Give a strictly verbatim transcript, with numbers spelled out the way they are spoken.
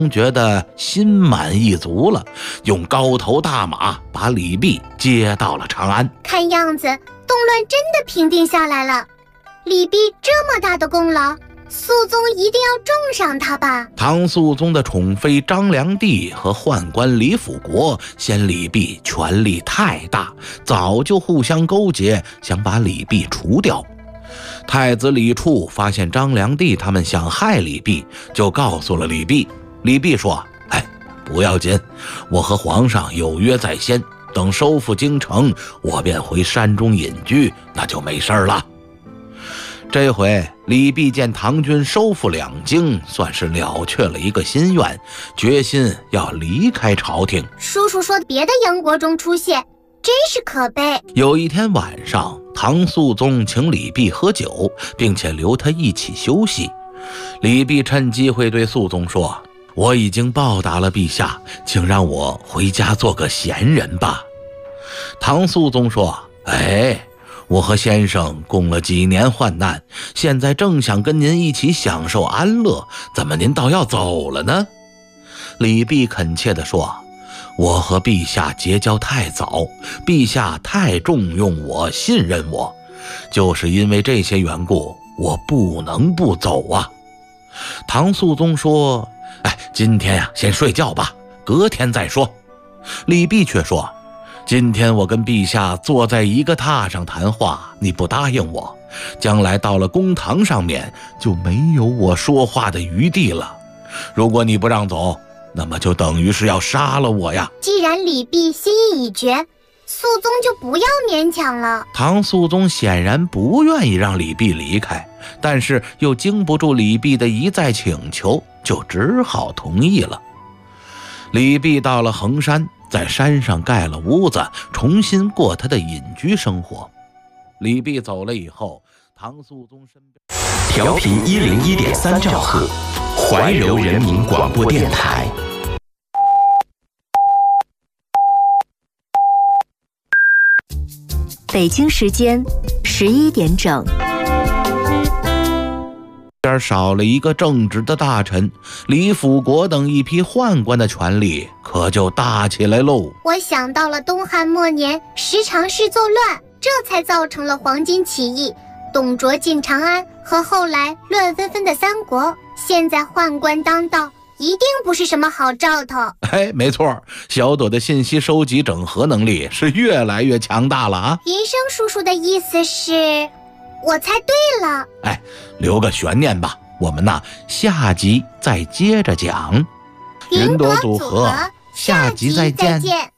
觉得心满意足了，用高头大马把李泌接到了长安。 看样子动乱真的平定下来了。李泌这么大的功劳，肃宗一定要重赏他吧？ 唐肃宗的宠妃张良娣和宦官李辅国嫌李泌权力太大，早就互相勾结，想把李泌除掉。太子李处发现张良娣他们想害李泌，就告诉了李泌。李泌说：哎，不要紧，我和皇上有约在先，等收复京城，我便回山中隐居，那就没事了。这回李泌见唐军收复两京，算是了却了一个心愿，决心要离开朝廷。 叔叔说别的杨国忠出现，真是可悲。 有一天晚上，唐肃宗请李泌喝酒，并且留他一起休息。李泌趁机会对肃宗说：我已经报答了陛下，请让我回家做个闲人吧。唐肃宗说：哎，我和先生共了几年患难，现在正想跟您一起享受安乐，怎么您倒要走了呢？李泌恳切地说：我和陛下结交太早，陛下太重用我，信任我，就是因为这些缘故，我不能不走啊。唐肃宗说：哎，今天呀、啊，先睡觉吧，隔天再说。李泌却说：今天我跟陛下坐在一个榻上谈话，你不答应我，将来到了公堂上面就没有我说话的余地了。如果你不让走，那么就等于是要杀了我呀。 既然李泌心意已决，肃宗就不要勉强了。 唐肃宗显然不愿意让李泌离开，但是又经不住李泌的一再请求，就只好同意了。李泌到了衡山，在山上盖了屋子，重新过他的隐居生活。李泌走了以后，唐肃宗身边调频一零一点三兆赫，怀柔人民广播电台。 北京时间十一点整。 边少了一个正直的大臣，李辅国等一批宦官的权力可就大起来喽。 我想到了东汉末年十常侍作乱，这才造成了黄巾起义、董卓进长安和后来乱纷纷的三国。现在宦官当道，一定不是什么好兆头。 哎，没错，小朵的信息收集整合能力是越来越强大了啊。 云生叔叔的意思是我猜对了。 哎，留个悬念吧，我们呐下集再接着讲。 云朵组合，下集再见。